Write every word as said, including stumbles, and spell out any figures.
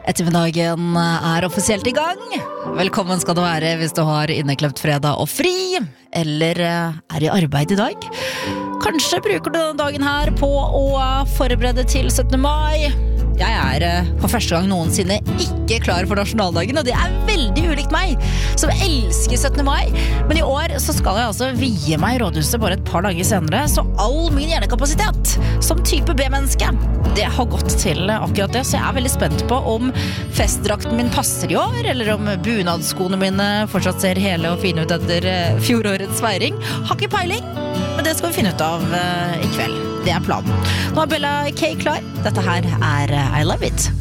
Ettermiddagen er offisielt i gang. Velkommen skal du være hvis du har inneklept fredag og fri, eller er i arbeid i dag. Kanskje bruker du denne dagen her på å forberede til syttende mai. Jeg er for første gang noensinne ikke klar for nasjonaldagen, og det er veldig ulikt meg, som elsker syttende mai. Men i år så skal jeg altså vie meg i rådhuset bare et par dager senere, så all min hjernekapasitet som type B-menneske, det har gått til akkurat det. Så jeg er veldig spent på om festdrakten min passer i år, eller om bunadskoene mine fortsatt ser hele og fine ut etter fjorårets feiring. Har ikke peiling, men det skal vi finne ut av uh, i kveld. Det er planen. Nå er Bella K klar. Dette her er I Love It.